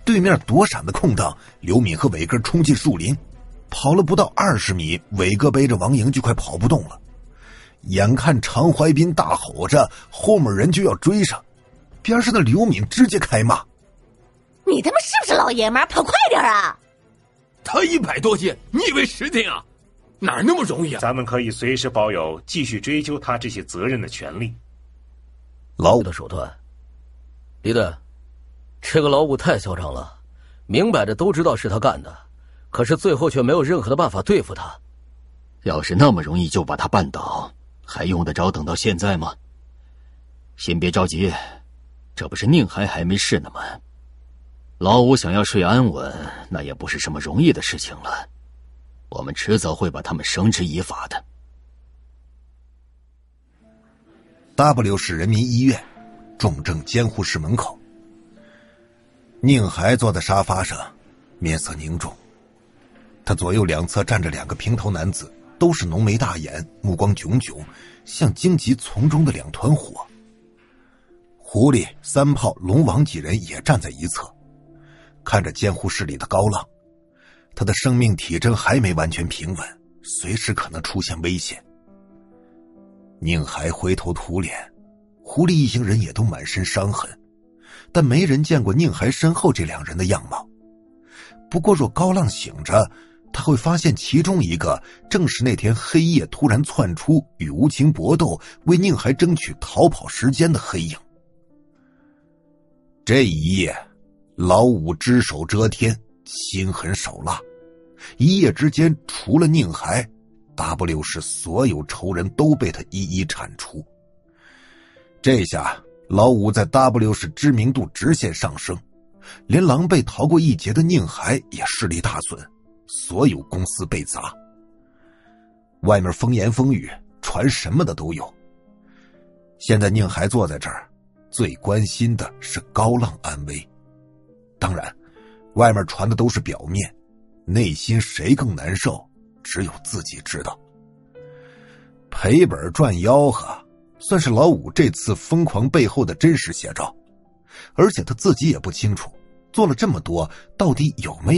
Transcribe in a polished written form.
对面躲闪的空档，刘敏和伟哥冲进树林，跑了不到20米，伟哥背着王莹就快跑不动了。眼看常怀斌大吼着，后面人就要追上，边上的刘敏直接开骂：“ 你他妈是不是老爷们儿？跑快点啊！ 他100多斤，你以为10斤啊？哪那么容易啊？” 咱们可以随时保有继续追究他这些责任的权利。 老五的手段，李队，这个老五太嚣张了，明摆着都知道是他干的，可是最后却没有任何的办法对付他。 要是那么容易就把他绊倒，还用得着等到现在吗？先别着急，这不是宁海还没事呢吗？老五想要睡安稳，那也不是什么容易的事情了。我们迟早会把他们绳之以法的。 W 市人民医院重症监护室门口，宁海坐在沙发上，面色凝重。他左右两侧站着2个平头男子，都是浓眉大眼，目光炯炯，像荆棘丛中的2团火。狐狸、三炮、龙王几人也站在一侧，看着监护室里的高浪，他的生命体征还没完全平稳，随时可能出现危险。宁海灰头土脸，狐狸一行人也都满身伤痕，但没人见过宁海身后这2人的样貌。不过若高浪醒着，他会发现其中一个正是那天黑夜突然窜出与无情搏斗，为宁海争取逃跑时间的黑影。这一夜，老五只手遮天，心狠手辣，一夜之间除了宁海，W 市所有仇人都被他一一铲除。这下老五在 W 市知名度直线上升，连狼狈逃过一劫的宁海也势力大损，所有公司被砸。外面风言风语，传什么的都有。现在宁海坐在这儿，最关心的是高浪安危。当然，外面传的都是表面，内心谁更难受，只有自己知道。赔本赚吆喝，算是老五这次疯狂背后的真实写照，而且他自己也不清楚，做了这么多，到底有没有